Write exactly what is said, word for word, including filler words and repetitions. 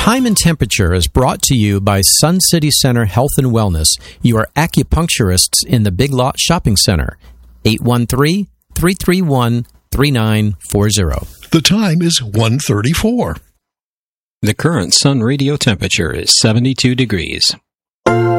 Time and Temperature is brought to you by Sun City Center Health and Wellness, your acupuncturists in the Big Lot Shopping Center. eight one three, three three one, three nine four zero. The time is one thirty-four. The current Sun radio temperature is seventy-two degrees.